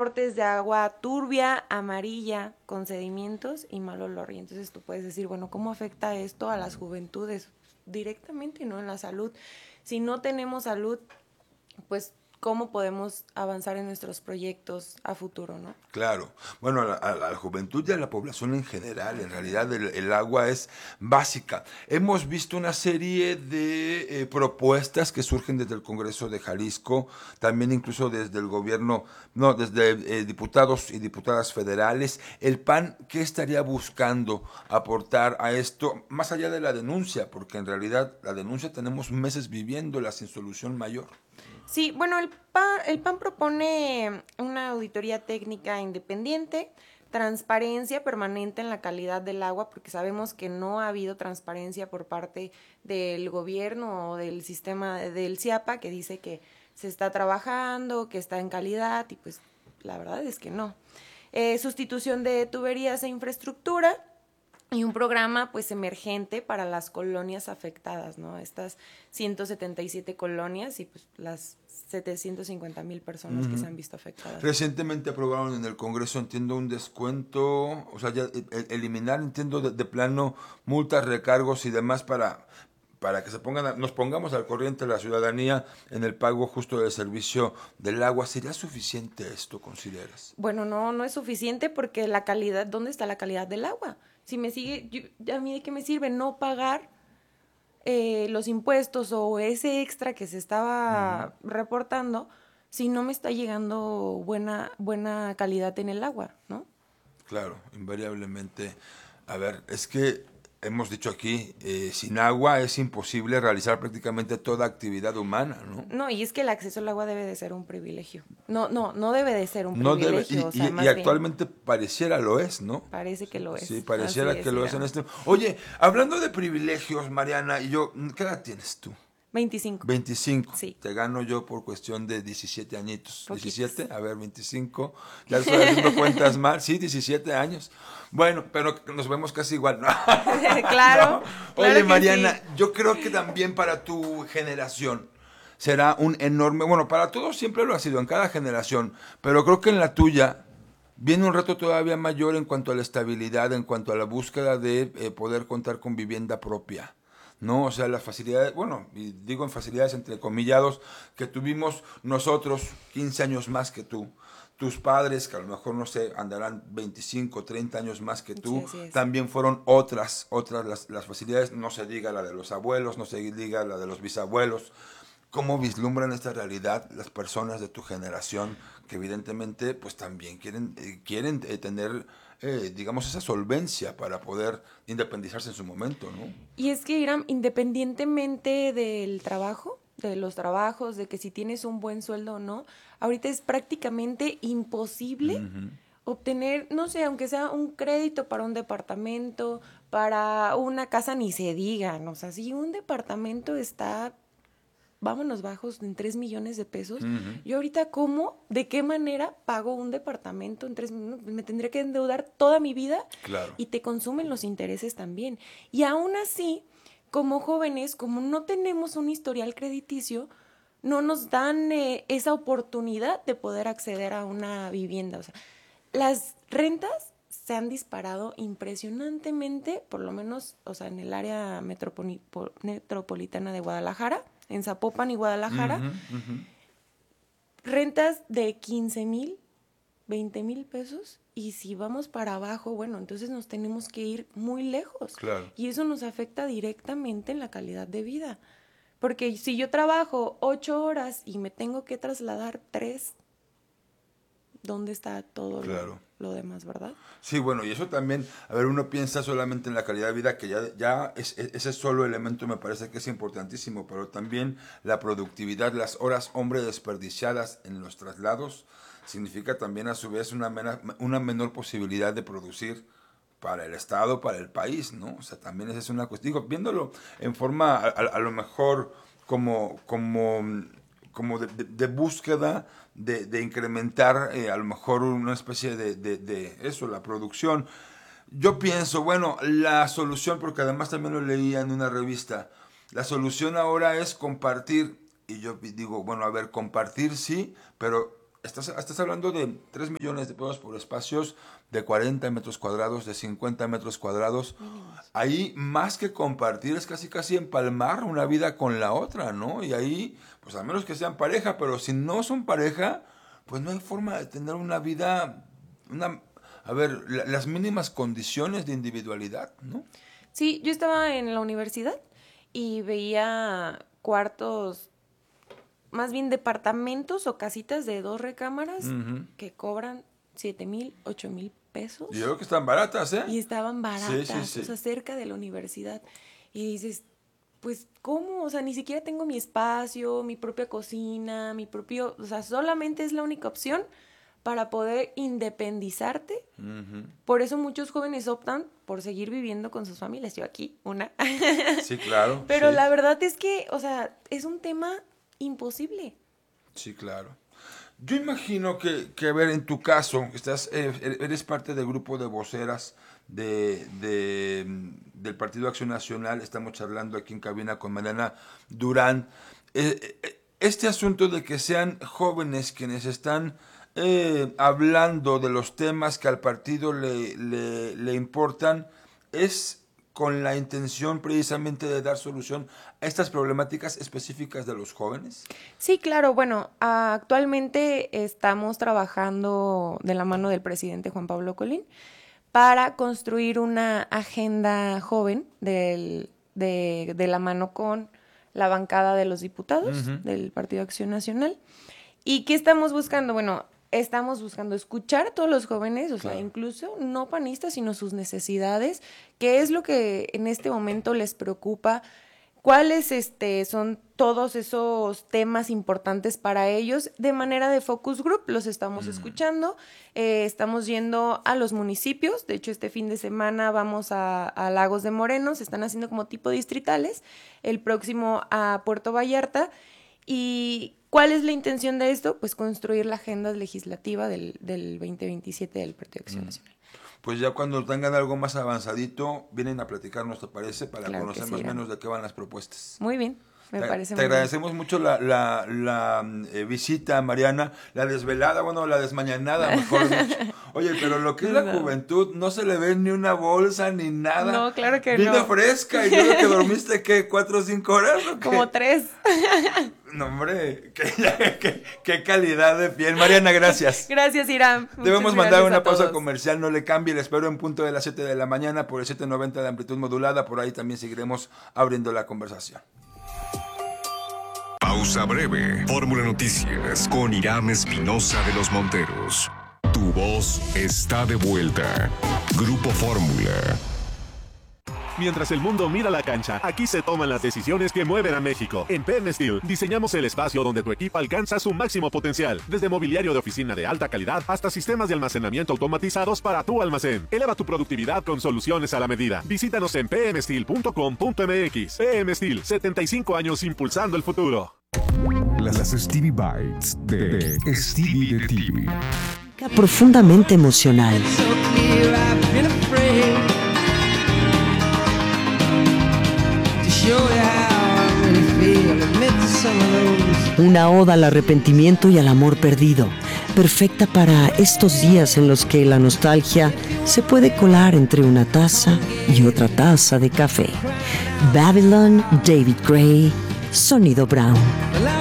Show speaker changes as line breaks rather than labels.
reportes de agua turbia, amarilla, con sedimentos y mal olor. Y entonces tú puedes decir, bueno, ¿cómo afecta esto a las juventudes? Directamente, ¿no? En la salud. Si no tenemos salud, pues, ¿cómo podemos avanzar en nuestros proyectos a futuro, no?
Claro. Bueno, a la juventud y a la población en general, en realidad el agua es básica. Hemos visto una serie de propuestas que surgen desde el Congreso de Jalisco, también incluso desde el gobierno, no, desde diputados y diputadas federales. El PAN, ¿qué estaría buscando aportar a esto, más allá de la denuncia? Porque en realidad la denuncia tenemos meses viviéndola sin solución mayor.
Sí, bueno, el PAN propone una auditoría técnica independiente, transparencia permanente en la calidad del agua, porque sabemos que no ha habido transparencia por parte del gobierno o del sistema del CIAPA, que dice que se está trabajando, que está en calidad, y pues la verdad es que no. Sustitución de tuberías e infraestructura, y un programa pues emergente para las colonias afectadas, ¿no? Estas 177 colonias y pues las 750,000 personas que se han visto afectadas.
Recientemente aprobaron en el Congreso, entiendo, un descuento, o sea, ya eliminar, entiendo, de plano multas, recargos y demás para que nos pongamos al corriente la ciudadanía en el pago justo del servicio del agua. ¿Sería suficiente esto, consideras?
Bueno, no es suficiente porque la calidad, ¿dónde está la calidad del agua? Si me sigue, ¿a mí de qué me sirve no pagar los impuestos o ese extra que se estaba reportando si no me está llegando buena calidad en el agua, ¿no?
Claro, invariablemente. A ver, es que hemos dicho aquí, sin agua es imposible realizar prácticamente toda actividad humana, ¿no?
No, y es que el acceso al agua debe de ser un privilegio. No debe de ser un
No debe,
privilegio, o sea,
y
más bien
actualmente pareciera lo es, ¿no?
parece que lo
Sí,
es. Así
pareciera que
es,
lo es en
Irán.
este. Oye, hablando de privilegios, Mariana, y yo, ¿qué edad tienes tú?
25,
25.
sí,
Te gano yo por cuestión de 17 añitos.
poquitos.
17, a ver, 25. Ya estoy haciendo cuentas mal. Sí, 17 años. Bueno, pero nos vemos casi igual. No.
Claro,
No. Oye,
claro que
Mariana,
sí.
yo creo que también para tu generación será un enorme, bueno, para todos siempre lo ha sido, en cada generación, pero creo que en la tuya viene un reto todavía mayor en cuanto a la estabilidad, en cuanto a la búsqueda de poder contar con vivienda propia. ¿No? O sea, las facilidades, bueno, y digo en facilidades entre comillados, que tuvimos nosotros 15 años más que tú. Tus padres, que a lo mejor, no sé, andarán 25, 30 años más que
Sí,
tú,
así es.
también fueron otras las facilidades, no se diga la de los abuelos, no se diga la de los bisabuelos. ¿Cómo vislumbran esta realidad las personas de tu generación que evidentemente pues también quieren tener, digamos, esa solvencia para poder independizarse en su momento, ¿no?
Y es que, Irán, independientemente del trabajo, de los trabajos, de que si tienes un buen sueldo o no, ahorita es prácticamente imposible obtener, no sé, aunque sea un crédito para un departamento, para una casa, ni se diga, ¿no? O sea, si un departamento está, vámonos bajos, en 3 millones de pesos, yo ahorita, ¿cómo? ¿De qué manera pago un departamento en 3 millones? Me tendría que endeudar toda mi vida
Claro.
y te consumen los intereses también. Y aún así, como jóvenes, como no tenemos un historial crediticio, no nos dan esa oportunidad de poder acceder a una vivienda. O sea, las rentas se han disparado impresionantemente, por lo menos, o sea, en el área metropolitana de Guadalajara, en Zapopan y Guadalajara, rentas de 15,000, 20,000 pesos, y si vamos para abajo, bueno, entonces nos tenemos que ir muy lejos.
Claro.
Y eso nos afecta directamente en la calidad de vida. Porque si yo trabajo 8 horas y me tengo que trasladar 3, ¿dónde está todo
Claro.
lo demás, verdad?
Sí, bueno, y eso también, a ver, uno piensa solamente en la calidad de vida, que ya ese solo elemento me parece que es importantísimo, pero también la productividad, las horas, hombre, desperdiciadas en los traslados, significa también a su vez una menor posibilidad de producir para el Estado, para el país, ¿no? O sea, también esa es una cuestión, digo, viéndolo en forma a lo mejor como de búsqueda de incrementar a lo mejor una especie de eso, la producción. Yo pienso, bueno, la solución, porque además también lo leía en una revista, la solución ahora es compartir, y yo digo, bueno, a ver, compartir sí, pero Estás hablando de 3 millones de pesos por espacios de 40 metros cuadrados, de 50 metros cuadrados. Ahí, más que compartir, es casi empalmar una vida con la otra, ¿no? Y ahí, pues a menos que sean pareja, pero si no son pareja, pues no hay forma de tener una vida, las mínimas condiciones de individualidad, ¿no?
Sí, yo estaba en la universidad y veía cuartos, más bien departamentos o casitas de 2 recámaras que cobran 7,000, 8,000 pesos.
Yo creo que están baratas, ¿eh?
Y estaban baratas,
Sí.
o sea, cerca de la universidad. Y dices, pues, ¿cómo? O sea, ni siquiera tengo mi espacio, mi propia cocina, o sea, solamente es la única opción para poder independizarte. Por eso muchos jóvenes optan por seguir viviendo con sus familias. Yo aquí, una.
Sí, claro.
Pero
sí.
la verdad es que, o sea, es un tema imposible.
Sí, claro. Yo imagino que a ver, en tu caso, eres parte del grupo de voceras del Partido Acción Nacional. Estamos charlando aquí en cabina con Mariana Durán. Este asunto de que sean jóvenes quienes están hablando de los temas que al partido le importan, es con la intención precisamente de dar solución a estas problemáticas específicas de los jóvenes?
Sí, claro. Bueno, actualmente estamos trabajando de la mano del presidente Juan Pablo Colín para construir una agenda joven de la mano con la bancada de los diputados del Partido Acción Nacional. ¿Y qué estamos buscando? Bueno, estamos buscando escuchar a todos los jóvenes, o sea, incluso no panistas, sino sus necesidades, qué es lo que en este momento les preocupa, cuáles son todos esos temas importantes para ellos. De manera de focus group los estamos escuchando, estamos yendo a los municipios. De hecho, este fin de semana vamos a Lagos de Moreno, se están haciendo como tipo distritales, el próximo a Puerto Vallarta. ¿Y cuál es la intención de esto? Pues construir la agenda legislativa del 2027 del Partido Acción Nacional.
Pues ya cuando tengan algo más avanzadito, vienen a platicarnos, ¿te parece? Para
Claro
conocer
que
más
sí,
o menos de qué van las propuestas.
Muy bien, me parece
Te
muy
agradecemos mucho la visita, Mariana, la desvelada, bueno, la desmañanada, mejor dicho. Oye, pero lo que es la juventud, no se le ve ni una bolsa ni nada.
No, claro que
Vida
no.
fresca, y luego que dormiste, ¿qué? 4 o 5 horas, ¿o qué?
Como 3.
No, hombre, qué calidad de piel. Mariana, gracias.
Gracias, Irán.
Debemos
Muchas
mandar
gracias
una
a
pausa
todos.
comercial, no le cambie, le espero en punto de las 7 de la mañana por el 790 de amplitud modulada, por ahí también seguiremos abriendo la conversación.
Pausa breve. Fórmula Noticias con Irán Espinosa de los Monteros. Tu voz está de vuelta. Grupo Fórmula.
Mientras el mundo mira la cancha, aquí se toman las decisiones que mueven a México. En PM Steel diseñamos el espacio donde tu equipo alcanza su máximo potencial. Desde mobiliario de oficina de alta calidad hasta sistemas de almacenamiento automatizados para tu almacén. Eleva tu productividad con soluciones a la medida. Visítanos en pmsteel.com.mx. PM Steel, 75 años impulsando el futuro.
Las Stevie Bites de Stevie de TV.
Profundamente emocional. Una oda al arrepentimiento y al amor perdido, perfecta para estos días en los que la nostalgia se puede colar entre una taza y otra taza de café. Babylon, David Gray, Sonido Brown.